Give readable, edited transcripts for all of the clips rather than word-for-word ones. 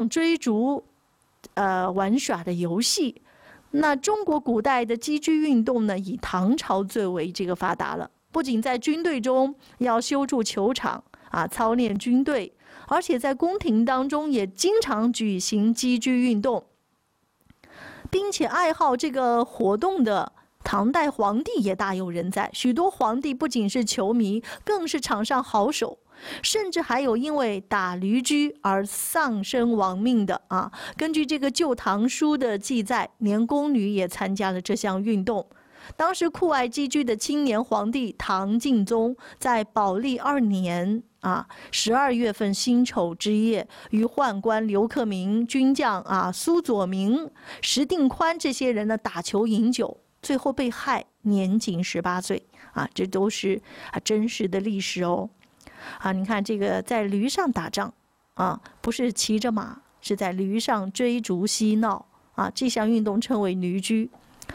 追逐玩耍的游戏。那中国古代的击鞠运动呢，以唐朝最为这个发达了。不仅在军队中要修筑球场操练军队，而且在宫廷当中也经常举行击鞠运动，并且爱好这个活动的唐代皇帝也大有人在。许多皇帝不仅是球迷，更是场上好手。甚至还有因为打驴驹而丧生亡命的根据这个《旧唐书》的记载，连宫女也参加了这项运动。当时酷爱击鞠的青年皇帝唐敬宗，在宝历2年12月份辛丑之夜，与宦官刘克明、军将苏佐明、石定宽这些人呢打球饮酒，最后被害，年仅18岁这都是真实的历史哦。你看这个在驴上打仗不是骑着马，是在驴上追逐嬉闹这项运动称为驴驹。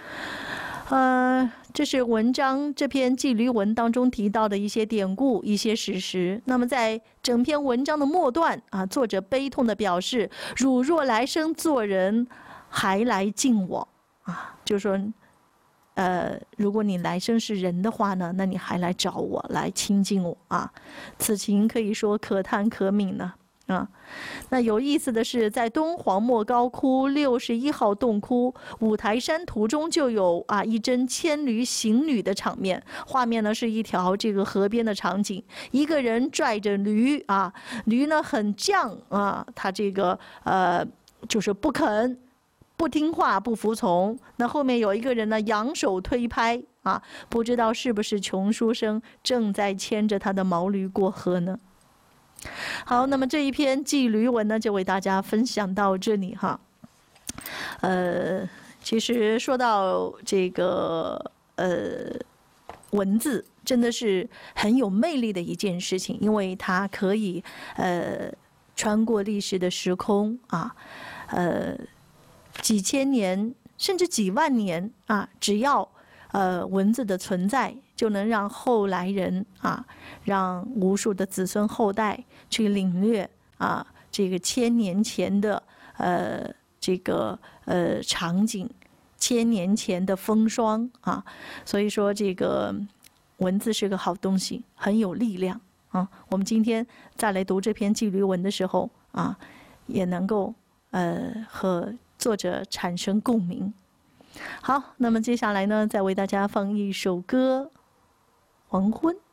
这是文章这篇祭驴文当中提到的一些典故、一些史实。那么在整篇文章的末段作者悲痛地表示：汝若来生做人，还来敬我就是说如果你来生是人的话呢，那你还来找我，来亲近我此情可以说可叹可悯呢那有意思的是，在敦煌莫高窟61号洞窟五台山图中就有一帧牵驴行旅的场面。画面呢是一条这个河边的场景，一个人拽着驴驴呢很犟他这个就是不肯。不听话，不服从。那后面有一个人呢，扬手推拍不知道是不是穷书生正在牵着他的毛驴过河呢？好，那么这一篇祭驴文呢，就为大家分享到这里其实说到这个文字，真的是很有魅力的一件事情，因为它可以穿过历史的时空几千年甚至几万年只要文字的存在，就能让后来人让无数的子孙后代去领略这个千年前的这个场景，千年前的风霜所以说这个文字是个好东西，很有力量我们今天再来读这篇祭驴文的时候也能够和作者产生共鸣。好，那么接下来呢，再为大家放一首歌《黄昏》。